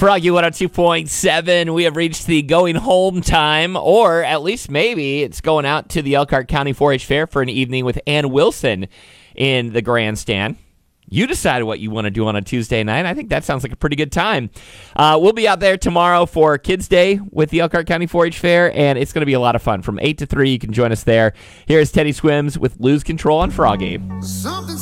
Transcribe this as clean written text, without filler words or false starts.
Froggy 102.7. We have reached the going home time, or at least maybe it's going out to the Elkhart County 4-H Fair for an evening with Ann Wilson in the grandstand. You decide what you want to do on a Tuesday night. I think that sounds like a pretty good time. We'll be out there tomorrow for Kids Day with the Elkhart County 4-H Fair, and it's going to be a lot of fun. From 8 to 3, you can join us there. Here's Teddy Swims with Lose Control on Froggy. Something's